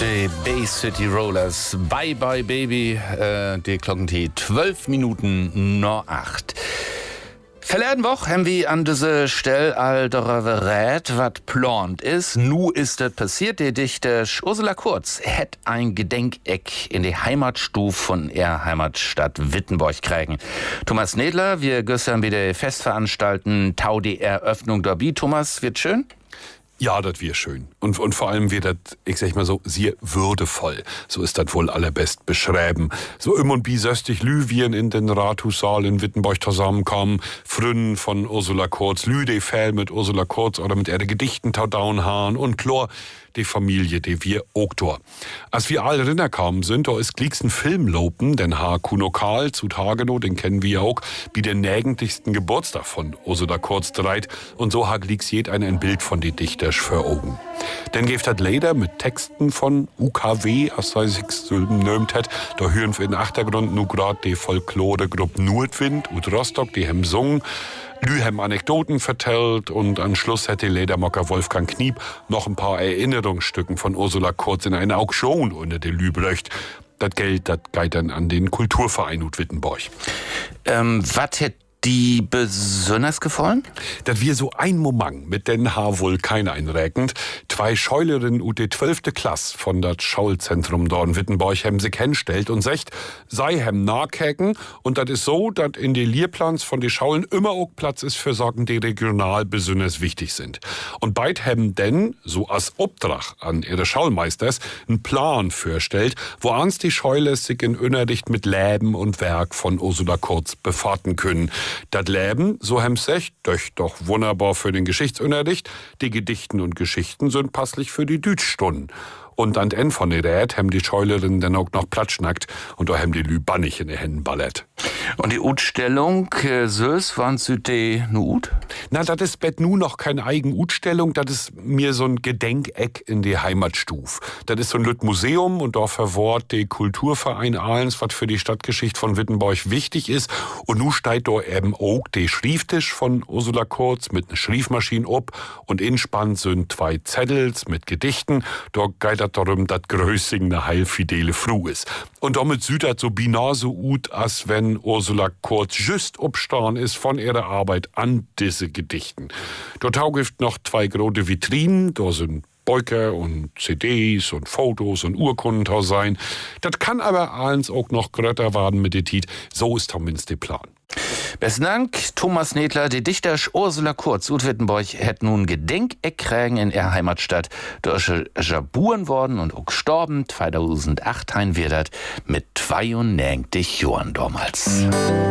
Die Bay City Rollers, Bye Bye Baby, die Glocken die 12 Minuten nach 8. Verleden Woche haben wir an dieser Stelle all darüber geredet, was plant ist. Nu ist das passiert. Die Dichter Ursula Kurz hat ein Gedenkeck in die Heimatstuf von ihrer Heimatstadt Wittenborg kriegen. Thomas Nedler, wir gestern wieder Festveranstalten, Tau die Eröffnung dabei. Thomas, wird schön? Ja, das wird schön. Und vor allem wird das, ich sag mal so, sehr würdevoll. So ist das wohl allerbest beschreiben. So im und bi söstig Lüwien in den Rathaussaal in Wittenborg zusammenkommen, Frünnen von Ursula Kurz, Lüde Fell mit Ursula Kurz oder mit ihre Gedichten Taudaunhahn und Chlor, die Familie, die wir Oktor. Als wir alle rinnerkamen sind, da ist glicksten Film lopen, den Kuno Karl zu Tageno, den kennen wir auch, wie den nägendigsten Geburtstag von Ursula Kurz dreit. Und so hat gliecks jed ein Bild von die Dichter für Augen. Dann gibt das leider mit Texten von UKW, als sei sich nömt hat. Da hören wir in den Achtergrund nur grad die Folklore-Gruppe Nordwind und Rostock, die haben sungen. Lü haben Anekdoten vertellt und am Schluss hätte Ledermocker Wolfgang Kniep noch ein paar Erinnerungsstücken von Ursula Kurz in eine Auktion unter den Lü blöcht. Das Geld, das geht dann an den Kulturverein Wittenborg. Was hätt die besonders gefallen? Das wir so ein Moment mit den wohl kein einräkend. Zwei Scheulerinnen und die 12. Klasse von das Schaulzentrum dort in Wittenborg haben sich hinstellt und sagt, sei hem nachkäken. Und das ist so, dass in die Lehrplans von die Schaulen immer auch Platz ist für Sachen, die regional besonders wichtig sind. Und beid haben denn, so als Obdrach an ihre Schaulmeisters, einen Plan vorstellt, wo ans die Scheule sich in Unterricht mit Leben und Werk von Ursula Kurz befahren können. Das Leben, so hem's echt, doch wunderbar für den Geschichtsunterricht. Die Gedichten und Geschichten sind passlich für die Dütschstunden. Und an den von der Rät haben die Scheulerinnen dann auch noch platschnackt und da haben die Lü bannig in den Händen ballett. Und die Utstellung, Sös, waren die nu Ut? Na, das ist bet nu noch keine eigen Utstellung, das ist mir so ein Gedenkeck in die Heimatstuf. Das ist so ein Lütt Museum und da verwahrt die Kulturverein Ahlens, was für die Stadtgeschichte von Wittenborg wichtig ist. Und nu steht da eben auch der Schrieftisch von Ursula Kurz mit einer Schriefmaschine ob und inspannt sind zwei Zettels mit Gedichten. Da geht das darum, dass Größing eine heilfidele Fru ist. Und damit sieht das so binar so ut, als wenn Ursula Kurz just obstan ist von ihrer Arbeit an diese Gedichten. Dort gibt noch zwei große Vitrinen, da sind Beuker und CDs und Fotos und Urkunden da sein. Das kann aber eins auch noch grötter werden mit der Tit. So ist zumindest der Plan. Besten Dank, Thomas Nedler. Die Dichter Ursula Kurz ut Wittenborg hat nun Gedenkeck kriegen in ihrer Heimatstadt. Da ist geboren worden und auch gestorben. 2008 wird das mit 92 Jahren damals.